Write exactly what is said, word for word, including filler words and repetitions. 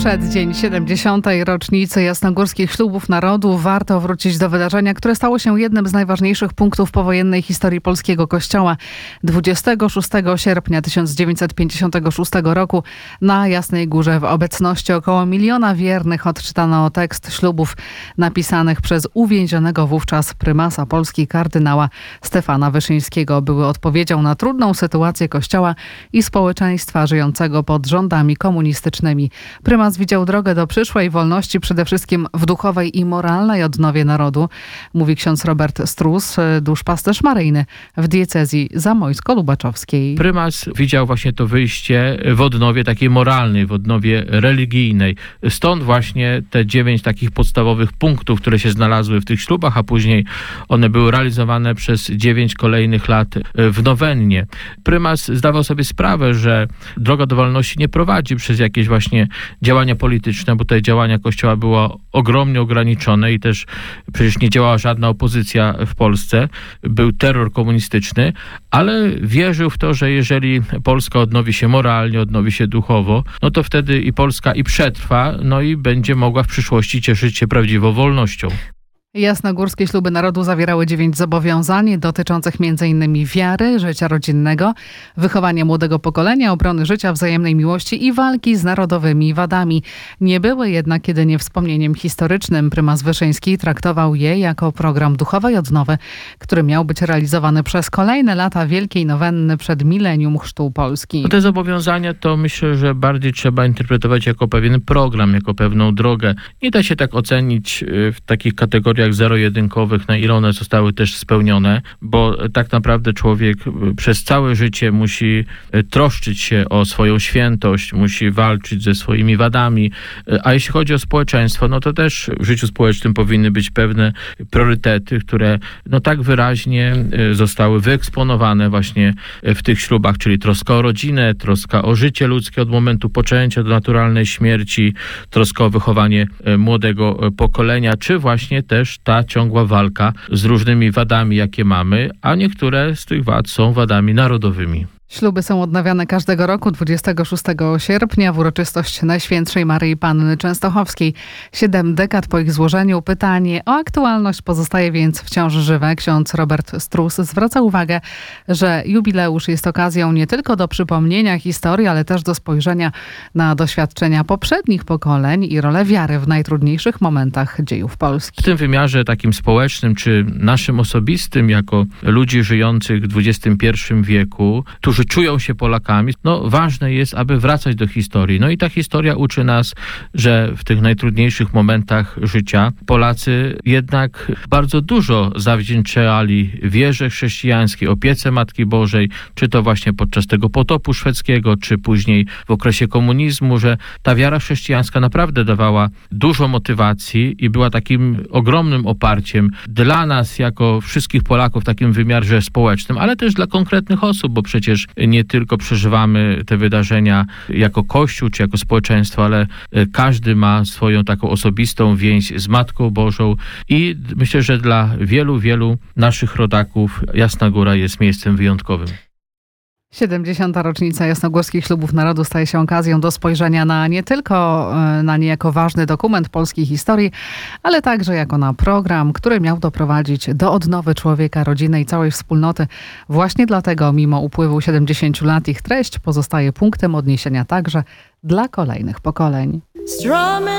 przeddzień siedemdziesiątej rocznicy jasnogórskich ślubów narodu warto wrócić do wydarzenia, które stało się jednym z najważniejszych punktów powojennej historii polskiego kościoła. dwudziestego szóstego sierpnia tysiąc dziewięćset pięćdziesiątego szóstego roku na Jasnej Górze w obecności około miliona wiernych odczytano tekst ślubów napisanych przez uwięzionego wówczas prymasa Polski kardynała Stefana Wyszyńskiego. Były odpowiedzią na trudną sytuację kościoła i społeczeństwa żyjącego pod rządami komunistycznymi. Prymas widział drogę do przyszłej wolności przede wszystkim w duchowej i moralnej odnowie narodu, mówi ksiądz Robert Strus, duszpasterz maryjny w diecezji zamojsko-lubaczowskiej. Prymas widział właśnie to wyjście w odnowie takiej moralnej, w odnowie religijnej. Stąd właśnie te dziewięć takich podstawowych punktów, które się znalazły w tych ślubach, a później one były realizowane przez dziewięć kolejnych lat w nowennie. Prymas zdawał sobie sprawę, że droga do wolności nie prowadzi przez jakieś właśnie działania polityczne, bo te działania Kościoła było ogromnie ograniczone i też przecież nie działała żadna opozycja w Polsce. Był terror komunistyczny, ale wierzył w to, że jeżeli Polska odnowi się moralnie, odnowi się duchowo, no to wtedy i Polska i przetrwa, no i będzie mogła w przyszłości cieszyć się prawdziwą wolnością. Jasnogórskie śluby narodu zawierały dziewięć zobowiązań dotyczących między innymi wiary, życia rodzinnego, wychowania młodego pokolenia, obrony życia, wzajemnej miłości i walki z narodowymi wadami. Nie były jednak jedynie wspomnieniem historycznym. Prymas Wyszyński traktował je jako program duchowej odnowy, który miał być realizowany przez kolejne lata Wielkiej Nowenny przed milenium chrztu Polski. Te zobowiązania to myślę, że bardziej trzeba interpretować jako pewien program, jako pewną drogę. Nie da się tak ocenić w takich kategoriach zero-jedynkowych, na ile one zostały też spełnione, bo tak naprawdę człowiek przez całe życie musi troszczyć się o swoją świętość, musi walczyć ze swoimi wadami, a jeśli chodzi o społeczeństwo, no to też w życiu społecznym powinny być pewne priorytety, które no tak wyraźnie zostały wyeksponowane właśnie w tych ślubach, czyli troska o rodzinę, troska o życie ludzkie od momentu poczęcia do naturalnej śmierci, troska o wychowanie młodego pokolenia, czy właśnie też ta ciągła walka z różnymi wadami, jakie mamy, a niektóre z tych wad są wadami narodowymi. Śluby są odnawiane każdego roku dwudziestego szóstego sierpnia w uroczystość Najświętszej Maryi Panny Częstochowskiej. Siedem dekad po ich złożeniu pytanie o aktualność pozostaje więc wciąż żywe. Ksiądz Robert Strus zwraca uwagę, że jubileusz jest okazją nie tylko do przypomnienia historii, ale też do spojrzenia na doświadczenia poprzednich pokoleń i rolę wiary w najtrudniejszych momentach dziejów Polski. W tym wymiarze takim społecznym czy naszym osobistym, jako ludzi żyjących w dwudziestym pierwszym wieku, którzy czują się Polakami, no ważne jest, aby wracać do historii. No i ta historia uczy nas, że w tych najtrudniejszych momentach życia Polacy jednak bardzo dużo zawdzięczali wierze chrześcijańskiej, opiece Matki Bożej, czy to właśnie podczas tego potopu szwedzkiego, czy później w okresie komunizmu, że ta wiara chrześcijańska naprawdę dawała dużo motywacji i była takim ogromnym oparciem dla nas, jako wszystkich Polaków w takim wymiarze społecznym, ale też dla konkretnych osób, bo przecież nie tylko przeżywamy te wydarzenia jako Kościół czy jako społeczeństwo, ale każdy ma swoją taką osobistą więź z Matką Bożą i myślę, że dla wielu, wielu naszych rodaków Jasna Góra jest miejscem wyjątkowym. siedemdziesiąta rocznica Jasnogórskich Ślubów Narodu staje się okazją do spojrzenia na nie tylko na nie jako ważny dokument polskiej historii, ale także jako na program, który miał doprowadzić do odnowy człowieka, rodziny i całej wspólnoty. Właśnie dlatego, mimo upływu siedemdziesięciu lat, ich treść pozostaje punktem odniesienia także dla kolejnych pokoleń.